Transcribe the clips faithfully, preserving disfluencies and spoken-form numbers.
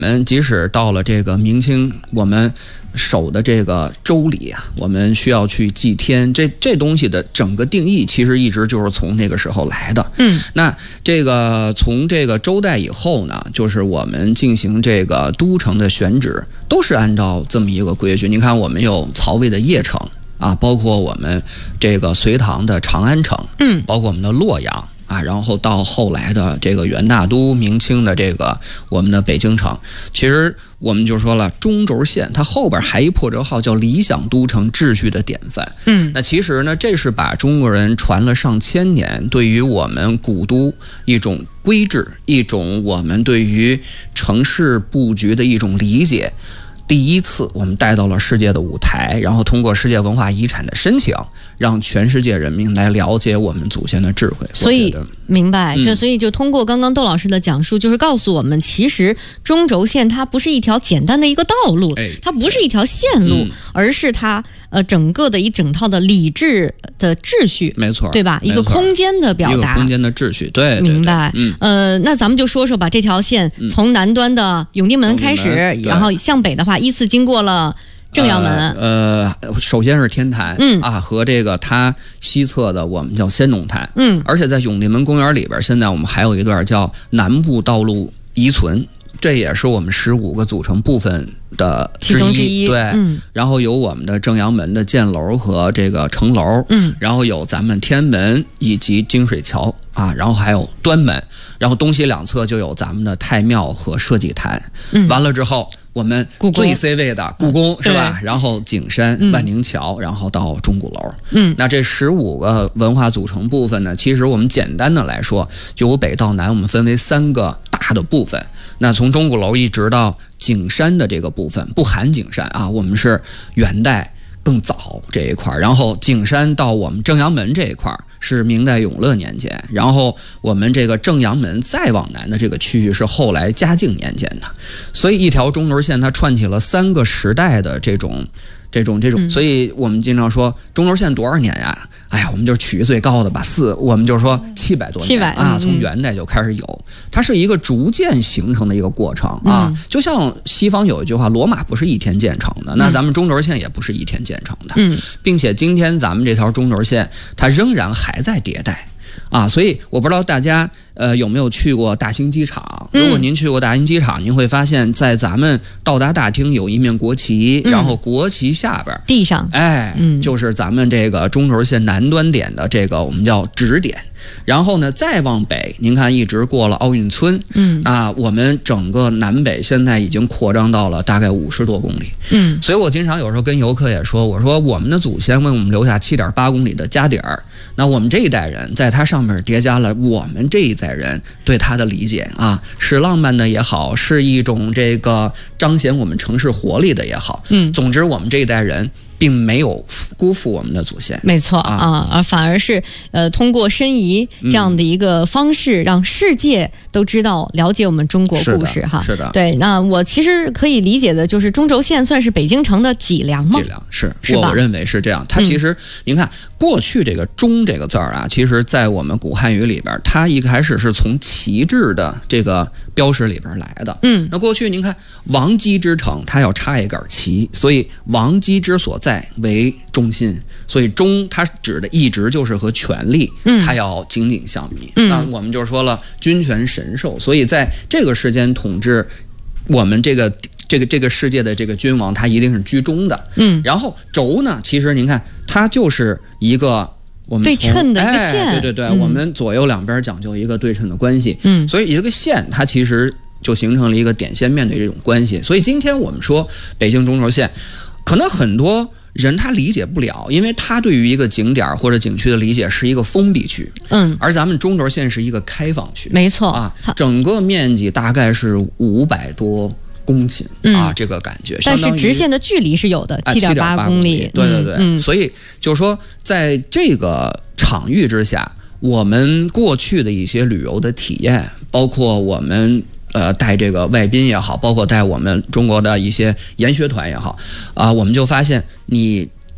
我们即使到了这个明清，我们守的这个周礼啊，我们需要去祭天，这这东西的整个定义其实一直就是从那个时候来的。 嗯， 那这个从这个周代以后呢，就是我们进行这个都城的选址，都是按照这么一个规矩。你看，我们有曹魏的邺城啊，包括我们这个隋唐的长安城， 嗯， 包括我们的洛阳。啊，然后到后来的这个元大都，明清的这个我们的北京城，其实我们就说了，中轴线它后边还一破折号叫理想都城秩序的典范。 嗯， 那其实呢，这是把中国人传了上千年对于我们古都一种规制，一种我们对于城市布局的一种理解。第一次我们带到了世界的舞台，然后通过世界文化遗产的申请，让全世界人民来了解我们祖先的智慧。 所以明白，这所以就通过刚刚窦老师的讲述，就是告诉我们，其实中轴线它不是一条简单的一个道路，它不是一条线路，而是它呃整个的一整套的理智的秩序， 没错， 对吧？一个空间的表达， 一个空间的秩序，对， 明白。 嗯， 呃，那咱们就说说吧，这条线从南端的永定门开始，然后向北的话，依次经过了正阳门， 呃，呃首先是天坛， 嗯啊，和这个它西侧的我们叫先农坛， 嗯， 而且在永定门公园里边，现在我们还有一段叫南部道路遗存，这也是我们十五个组成部分的其中之一， 对， 嗯， 然后有我们的正阳门的箭楼和这个城楼， 嗯， 然后有咱们天门以及金水桥啊，然后还有端门，然后东西两侧就有咱们的太庙和社稷坛， 嗯， 完了之后。我们最 C 位的故宫是吧？然后景山、万宁桥，然后到钟鼓楼。 嗯， 那这十五个文化组成部分呢，其实我们简单的来说，就由北到南，我们分为三个大的部分。那从钟鼓楼一直到景山的这个部分，不含景山啊，我们是元代更早这一块，然后景山到我们正阳门这一块是明代永乐年间，然后我们这个正阳门再往南的这个区域是后来嘉靖年间的，所以一条中轴线它串起了三个时代的这种这种这种，所以我们经常说中轴线多少年呀？哎呀，我们就取最高的吧，四，我们就说七百多年啊，从元代就开始有，它是一个逐渐形成的一个过程啊。就像西方有一句话，罗马不是一天建成的，那咱们中轴线也不是一天建成的， 嗯， 并且今天咱们这条中轴线它仍然还在迭代。啊，所以我不知道大家呃有没有去过大兴机场？如果您去过大兴机场，您会发现在咱们到达大厅有一面国旗， 嗯、 然后国旗下边地上， 哎， 嗯， 就是咱们这个中轴线南端点的这个我们叫指点。然后呢，再往北，您看一直过了奥运村， 嗯， 啊，我们整个南北现在已经扩张到了大概五十多公里， 嗯， 所以我经常有时候跟游客也说，我说我们的祖先为我们留下七点八公里的家底儿，那我们这一代人在它上面叠加了我们这一代人对它的理解啊，是浪漫的也好，是一种这个彰显我们城市活力的也好， 嗯， 总之我们这一代人并没有辜负我们的祖先， 没错啊，而反而是呃通过申遗这样的一个方式，嗯、让世界都知道了解我们中国故事哈。 是的， 对。那我其实可以理解的就是中轴线算是北京城的脊梁吗？ 脊梁是， 是吧？ 我认为是这样。它其实、嗯、您看过去这个“中”这个字儿啊，其实在我们古汉语里边，它一开始是从旗帜的这个标识里边来的。 嗯， 那过去您看王畿之城，它要插一杆旗，所以王畿之所在为中心，所以中它指的一直就是和权力，它要紧紧相密。 嗯、 那我们就说了，君权神授，所以在这个时间统治我们这个这个这个世界的这个君王，他一定是居中的。 嗯， 然后轴呢，其实您看，它就是一个我们对称的一个线， 哎、对对对、 嗯， 我们左右两边讲究一个对称的关系。 嗯， 所以一个线，它其实就形成了一个点线面对这种关系。所以今天我们说北京中轴线，可能很多人他理解不了，因为他对于一个景点或者景区的理解是一个封闭区， 嗯， 而咱们中轴线是一个开放区， 没错啊，整个面积大概是五百多公顷、嗯、啊，这个感觉。 但是直线的距离是有的，七点八公里。 对对对， 嗯、 所以就是说，在这个场域之下，我们过去的一些旅游的体验，包括我们。呃，带这个外宾也好，包括带我们中国的一些研学团也好，啊、呃，我们就发现你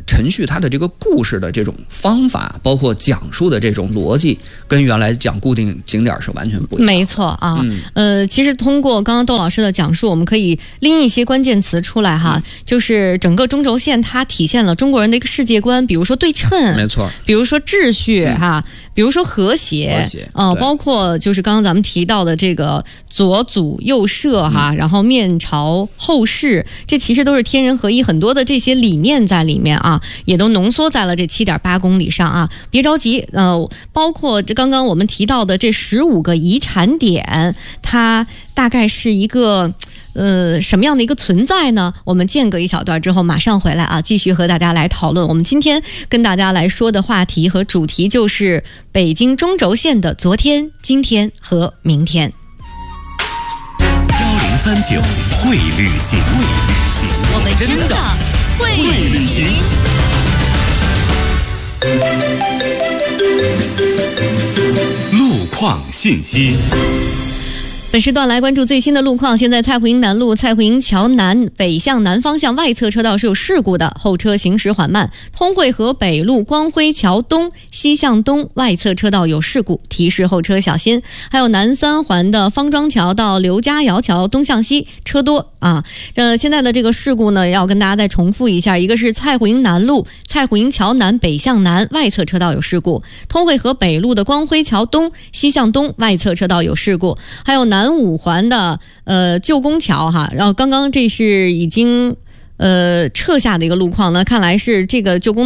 程序它的这个故事的这种方法，包括讲述的这种逻辑，跟原来讲固定景点是完全不一样的。 没错啊，嗯、呃，其实通过刚刚窦老师的讲述，我们可以拎一些关键词出来哈，嗯、就是整个中轴线它体现了中国人的一个世界观，比如说对称， 没错， 比如说秩序哈、嗯，比如说和谐， 和谐， 呃，包括就是刚刚咱们提到的这个左祖右社哈、嗯，然后面朝后世，这其实都是天人合一，很多的这些理念在里面啊，也都浓缩在了这 七点八公里上啊。别着急，呃，包括这刚刚我们提到的这十五个遗产点，它大概是一个呃什么样的一个存在呢？我们间隔一小段之后马上回来啊，继续和大家来讨论。我们今天跟大家来说的话题和主题就是北京中轴线的昨天、今天和明天。 幺零三九会旅行，会旅行， 我们真的会旅行。 路况信息。 本时段来关注最新的路况。现在蔡胡营南路蔡胡营桥南北向南方向外侧车道是有事故的，后车行驶缓慢。通惠河北路光辉桥东西向东外侧车道有事故，提示后车小心。还有南三环的方庄桥到刘家窑桥东向西车多啊。呃，现在的这个事故呢，要跟大家再重复一下，一个是蔡胡营南路蔡胡营桥南北向南外侧车道有事故，通惠河北路的光辉桥东西向东外侧车道有事故，还有南南五环的呃旧宫桥哈，然后刚刚这是已经呃撤下的一个路况呢，看来是这个旧宫